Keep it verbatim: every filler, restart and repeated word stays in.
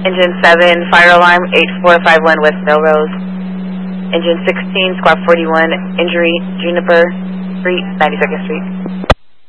Engine seven, fire alarm, eight four five one West Melrose. Engine sixteen, squad forty-one, injury, Juniper Street, ninety-second Street.